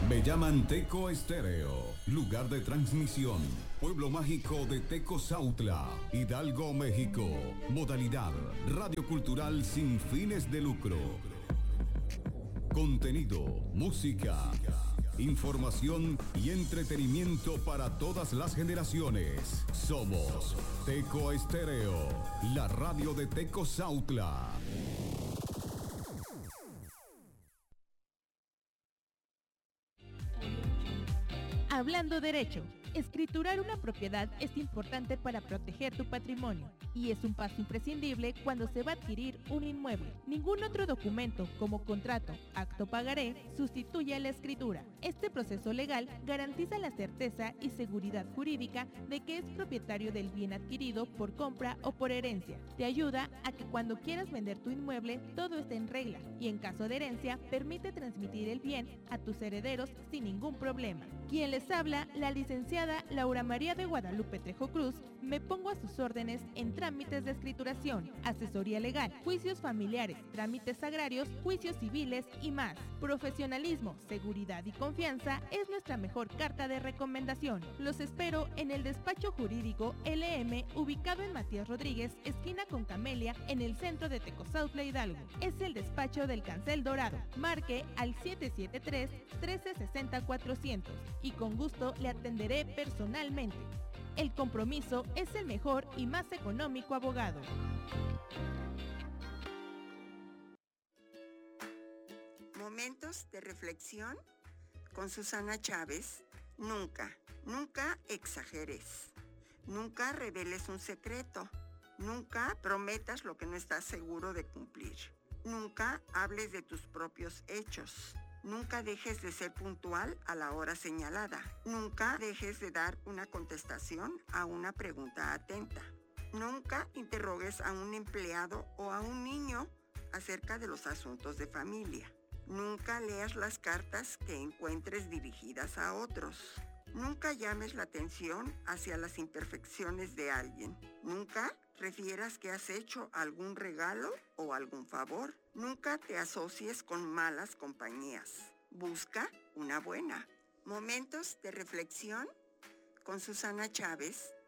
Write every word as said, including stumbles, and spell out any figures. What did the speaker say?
Me llaman Teco Estéreo, lugar de transmisión, pueblo mágico de Tecozautla, Hidalgo, México. Modalidad, radio cultural sin fines de lucro. Contenido, música, información y entretenimiento para todas las generaciones. Somos Teco Estéreo, la radio de Tecozautla. Hablando derecho, escriturar una propiedad es importante para proteger tu patrimonio y es un paso imprescindible cuando se va a adquirir un inmueble. Ningún otro documento, como contrato, acto pagaré, sustituye a la escritura. Este proceso legal garantiza la certeza y seguridad jurídica de que es propietario del bien adquirido por compra o por herencia. Te ayuda a que cuando quieras vender tu inmueble todo esté en regla y en caso de herencia permite transmitir el bien a tus herederos sin ningún problema. Quien les habla, la licenciada Laura María de Guadalupe Trejo Cruz, me pongo a sus órdenes en trámites de escrituración, asesoría legal, juicios familiares, trámites agrarios, juicios civiles y más. Profesionalismo, seguridad y confianza es nuestra mejor carta de recomendación. Los espero en el despacho jurídico L M, ubicado en Matías Rodríguez, esquina con Camelia, en el centro de Tecozautla, Hidalgo. Es el despacho del Cancel Dorado. Marque al siete siete tres, uno tres seis cero, cuatrocientos y con gusto le atenderé personalmente. El compromiso es el mejor y más económico abogado. Momentos de reflexión con Susana Chávez. Nunca, nunca exageres. Nunca reveles un secreto. Nunca prometas lo que no estás seguro de cumplir. Nunca hables de tus propios hechos. Nunca dejes de ser puntual a la hora señalada. Nunca dejes de dar una contestación a una pregunta atenta. Nunca interrogues a un empleado o a un niño acerca de los asuntos de familia. Nunca leas las cartas que encuentres dirigidas a otros. Nunca llames la atención hacia las imperfecciones de alguien. Nunca refieras que has hecho algún regalo o algún favor. Nunca te asocies con malas compañías. Busca una buena. Momentos de reflexión con Susana Chávez.